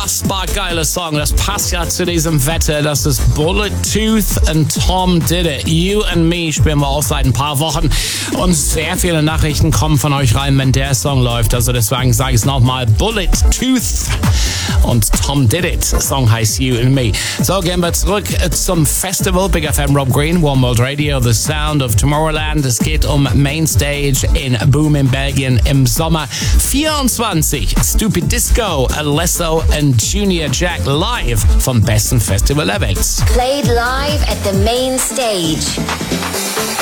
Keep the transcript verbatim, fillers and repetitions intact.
unfassbar geiler Song. Das passt ja zu diesem Wetter. Das ist Bullet Tooth und Tom Did It. You and Me spielen wir auch seit ein paar Wochen. Und sehr viele Nachrichten kommen von euch rein, wenn der Song läuft. Also deswegen sage ich es nochmal. Bullet Tooth und Tom Did It. Der Song heißt You and Me. So, gehen wir zurück zum Festival. Big F M Rob Green, One World Radio, The Sound of Tomorrowland. Es geht um Mainstage in Boom in Belgien im Sommer. vierundzwanzig Stupid Disco, Alesso und Junior Jack live vom besten Festival der Welt. Played live at the main stage.